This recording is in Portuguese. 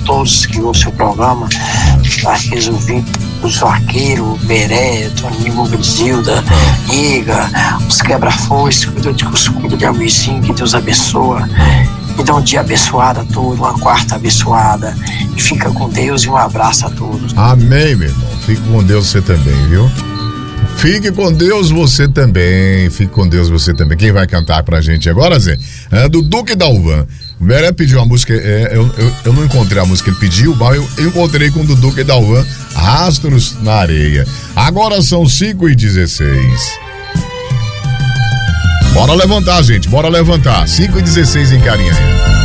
todos que ouvem o seu programa, aqueles ouvintes, os Arqueiro, o Beré, Toninho, Grizilda, Iga, os quebra-foice, cuida de Amizinho, que Deus abençoa. Me dá um dia abençoado a todos, uma quarta abençoada. E fica com Deus e um abraço a todos. Amém, meu irmão. Fique com Deus você também, viu? Fique com Deus você também. Fique com Deus você também. Quem vai cantar pra gente agora, Zé? É do Duque Dalvan. O Beré pediu uma música, eu não encontrei a música que ele pediu, mas eu encontrei com o do Duque Dalvan, Rastros na Areia. Agora são 5h16. Bora levantar, gente, bora levantar. 5h16 em Carinha.